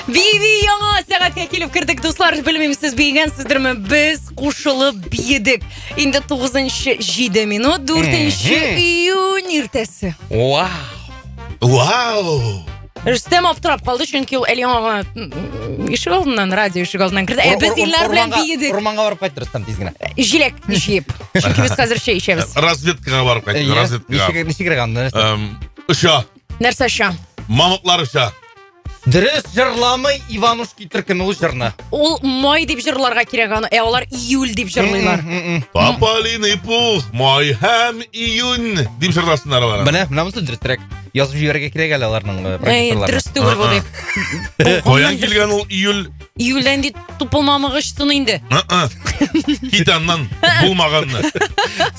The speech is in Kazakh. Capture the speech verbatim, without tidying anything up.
Биби яңа сәгатке келіп кірдік, достар. Білмеймін, сіз бейгенсіздер ме? Біз қушылып бейдік. Енді тоғызыншы жеті минут, төртінші июнь ертесі. Вау. Вау. Рүстем аптырап қалды, чүнки ол әлі яңа ешік алдынан, радио ешік алдынан кірді. Ә, біз еллар білен бейдік. Орманға барып қайтты Рүстем тезгіне. Желек жеп. Чүнки біз қазір шей ішеміз. Разведкаға барып қайттық, разведкаға. Неше кірған? Үша. Нәрсе ша? Мамықлар үша. Дұрыс жырламай Иванушки түркіні ол жырны. Ол май деп жырларға керек аны, ә олар июль деп жырлайлар. Тополиный пух, май һәм июнь деп жырласындар олар. Міне, мынамызды дұрыс түрек. Yazып жіберге керек әлі оларының профессорлары. Дұрыс түгіл бұл деп. Қоян келген ол июль. Июльден де тұпылмамығы шысын енді. Китаннан болмағанны.